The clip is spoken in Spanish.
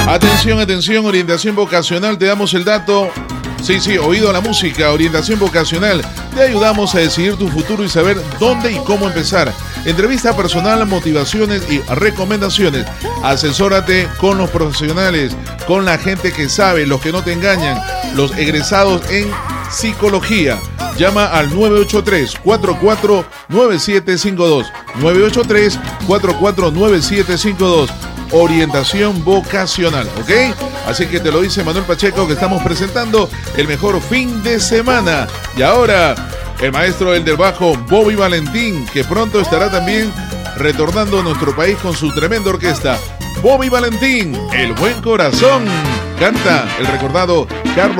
Atención, atención, orientación vocacional, te damos el dato. Sí, oído a la música, orientación vocacional. Te ayudamos a decidir tu futuro y saber dónde y cómo empezar. Entrevista personal, motivaciones y recomendaciones. Asesórate con los profesionales, con la gente que sabe, los que no te engañan, los egresados en psicología. Llama al 983-449752. 983-449752. Orientación vocacional, ¿ok? Así que te lo dice Manuel Pacheco, que estamos presentando el mejor fin de semana. Y ahora, el maestro del bajo, Bobby Valentín, que pronto estará también retornando a nuestro país con su tremenda orquesta. Bobby Valentín, El Buen Corazón. Canta el recordado Carlos